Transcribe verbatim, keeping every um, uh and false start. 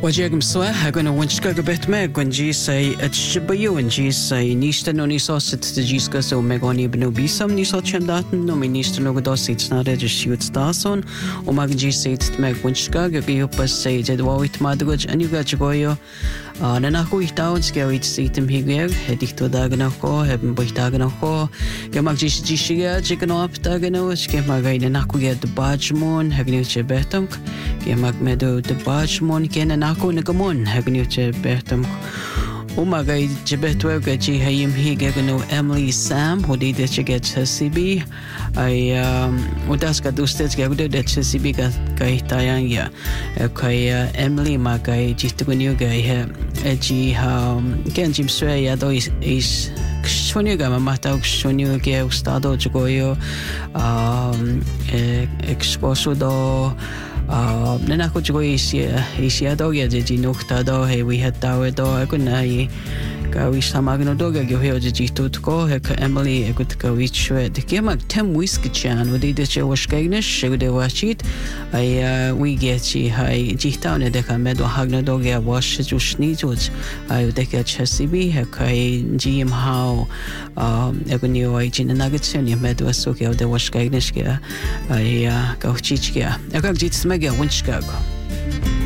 Wajagam swa hagun a winchka gabet me gwenji say at shibayu and G say nista no niso sit the jiska so megoni bno bisam niso chandaten no minister no godos it's not a just shoot stason o magji say it meg winchka gabi upas say jed wawit madguj and you got goyo na nako itaon skawit sitem higeg hedik to dagnako hebben boitagnako gamagji jishiga chicken up dagno ske magay na nako get the bajmon hagnu chebetunk gamag medo the bajmon ken ako nagamon hagnu chebetunk umagay chebetwe gaji hayim higegno Emily Sam hodi de cheget C B ay udas ka dustes gagude de C B ka kai tayang ya kai Emily magay jitugnu gay he ji ha ken jim swe ya do is is Shoniga mamata shonio ge ustado jogoyo um exposo do Uh, nena ko jogo isia isia do ya je nokta do he we had dawe do agunai ka wi samagno do ge he je jito ko he ka Emily egut ka wi chwe de kema tem whisky chan with de che washkagnish shegde wachit ay we get chi hay jita ne de ka medo hagno do ge wash jushni joj ay de ke chesibi he kai jim how um eguni oi jin nagatsen ye medo so ge de washkagnish ge ay ka chich ge ka jit smege winchkago